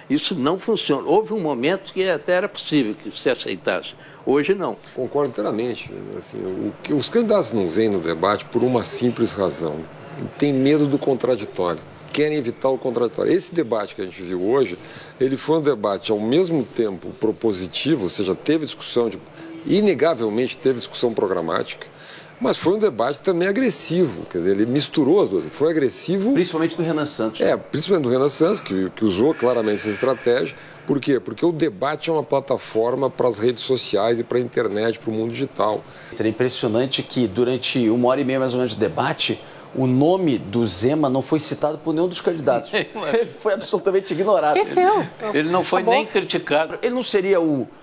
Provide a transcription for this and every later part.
Isso não funciona. Houve um momento que até era possível que se aceitasse. Hoje não. Concordo inteiramente. Assim, o que os candidatos não veem no debate por uma simples razão. Tem medo do contraditório. Querem evitar o contraditório. Esse debate que a gente viu hoje, ele foi um debate ao mesmo tempo propositivo, ou seja, teve discussão, inegavelmente teve discussão programática, mas foi um debate também agressivo. Quer dizer, ele misturou as duas. Foi agressivo... Principalmente do Renan Santos. Principalmente do Renan Santos, que usou claramente essa estratégia. Por quê? Porque o debate é uma plataforma para as redes sociais e para a internet, para o mundo digital. É impressionante que durante 1h30 mais ou menos de debate, o nome do Zema não foi citado por nenhum dos candidatos. Ele foi absolutamente ignorado. Esqueceu. Ele não foi nem criticado. Ele não seria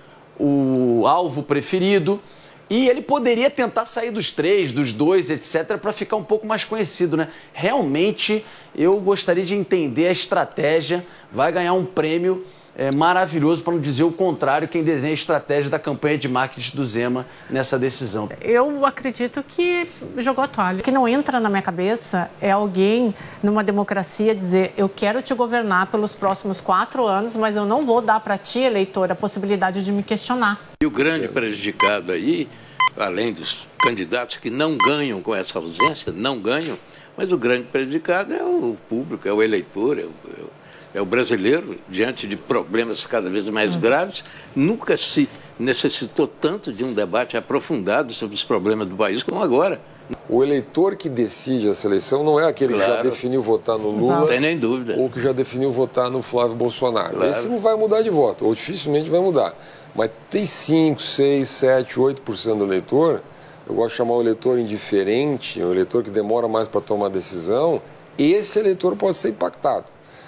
o alvo preferido. E ele poderia tentar sair dos 3, dos 2, etc., para ficar um pouco mais conhecido, né? Realmente, eu gostaria de entender a estratégia. Vai ganhar um prêmio maravilhoso, para não dizer o contrário, quem desenha a estratégia da campanha de marketing do Zema nessa decisão. Eu acredito que jogou a toalha. O que não entra na minha cabeça é alguém, numa democracia, dizer: eu quero te governar pelos próximos 4 anos, mas eu não vou dar para ti, eleitor, a possibilidade de me questionar. E o grande prejudicado aí, além dos candidatos que não ganham com essa ausência, não ganham, mas o grande prejudicado é o público, é o eleitor, é o brasileiro, diante de problemas cada vez mais graves. Nunca se necessitou tanto de um debate aprofundado sobre os problemas do país como agora. O eleitor que decide essa eleição não é aquele que já definiu votar no Lula, não tem nem dúvida, ou que já definiu votar no Flávio Bolsonaro. Claro. Esse não vai mudar de voto, ou dificilmente vai mudar. Mas tem 5, 6, 7, 8% do eleitor, eu gosto de chamar o eleitor indiferente, o eleitor que demora mais para tomar decisão, esse eleitor pode ser impactado.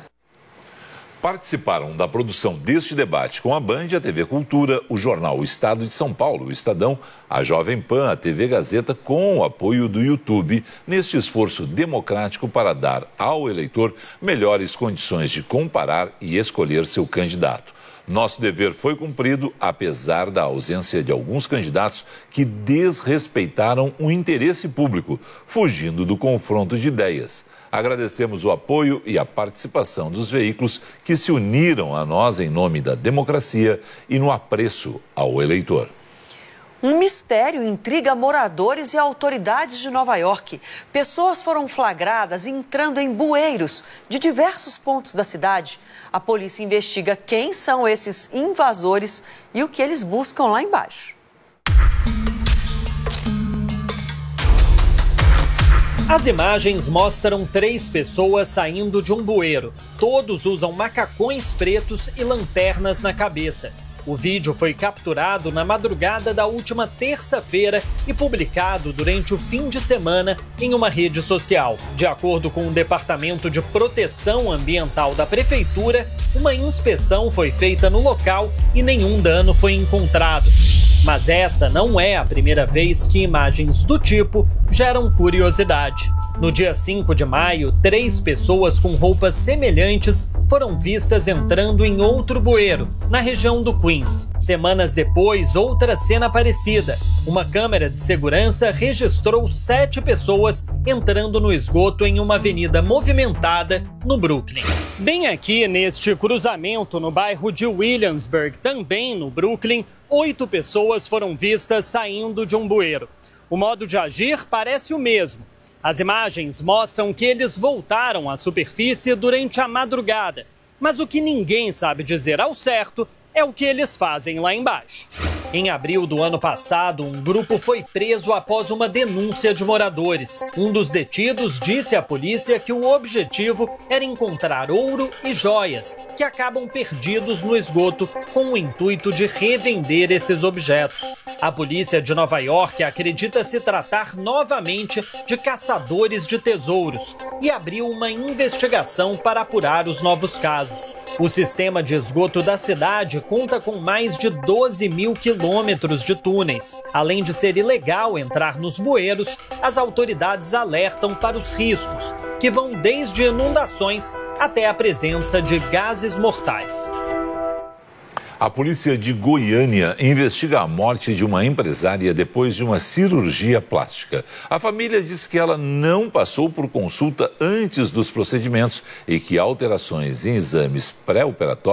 Participaram da produção deste debate com a Band, a TV Cultura, o jornal O Estado de São Paulo, o Estadão, a Jovem Pan, a TV Gazeta, com o apoio do YouTube, neste esforço democrático para dar ao eleitor melhores condições de comparar e escolher seu candidato. Nosso dever foi cumprido, apesar da ausência de alguns candidatos que desrespeitaram o interesse público, fugindo do confronto de ideias. Agradecemos o apoio e a participação dos veículos que se uniram a nós em nome da democracia e no apreço ao eleitor. Um mistério intriga moradores e autoridades de Nova York. Pessoas foram flagradas entrando em bueiros de diversos pontos da cidade. A polícia investiga quem são esses invasores e o que eles buscam lá embaixo. As imagens mostram 3 pessoas saindo de um bueiro. Todos usam macacões pretos e lanternas na cabeça. O vídeo foi capturado na madrugada da última terça-feira e publicado durante o fim de semana em uma rede social. De acordo com o Departamento de Proteção Ambiental da Prefeitura, uma inspeção foi feita no local e nenhum dano foi encontrado. Mas essa não é a primeira vez que imagens do tipo geram curiosidade. No dia 5 de maio, 3 pessoas com roupas semelhantes foram vistas entrando em outro bueiro, na região do Queens. Semanas depois, outra cena parecida. Uma câmera de segurança registrou 7 pessoas entrando no esgoto em uma avenida movimentada no Brooklyn. Bem aqui neste cruzamento no bairro de Williamsburg, também no Brooklyn, 8 pessoas foram vistas saindo de um bueiro. O modo de agir parece o mesmo. As imagens mostram que eles voltaram à superfície durante a madrugada, mas o que ninguém sabe dizer ao certo é o que eles fazem lá embaixo. Em abril do ano passado, um grupo foi preso após uma denúncia de moradores. Um dos detidos disse à polícia que o objetivo era encontrar ouro e joias, que acabam perdidos no esgoto, com o intuito de revender esses objetos. A polícia de Nova York acredita se tratar novamente de caçadores de tesouros e abriu uma investigação para apurar os novos casos. O sistema de esgoto da cidade conta com mais de 12 mil quilômetros de túneis. Além de ser ilegal entrar nos bueiros, as autoridades alertam para os riscos, que vão desde inundações até a presença de gases mortais. A polícia de Goiânia investiga a morte de uma empresária depois de uma cirurgia plástica. A família diz que ela não passou por consulta antes dos procedimentos e que alterações em exames pré-operatórios